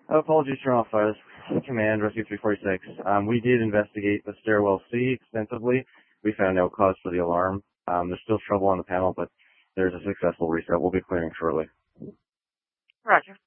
Apologies for off fire. Command Rescue 346. We did investigate the stairwell C extensively. We found no cause for the alarm. There's still trouble on the panel, but there's a successful reset. We'll be clearing shortly. Roger.